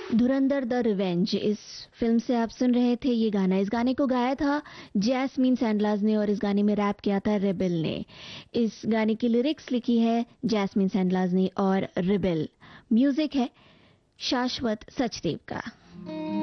Dhurandhar the revenge, इस film से आप सुन रहे थे ये गाना। इस गाने को गाया था जैस्मीन सैंडलाज ने और इस गाने में रैप किया था रेबेल ने। इस गाने की लिरिक्स लिखी है जैस्मीन सैंडलाज ने और रेबेल। म्यूजिक है शाश्वत सचदेव का।